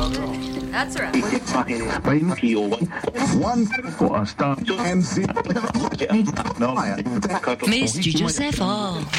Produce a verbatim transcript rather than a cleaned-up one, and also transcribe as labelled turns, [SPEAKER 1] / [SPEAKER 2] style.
[SPEAKER 1] all right. That's right.
[SPEAKER 2] Mais Studio C F O.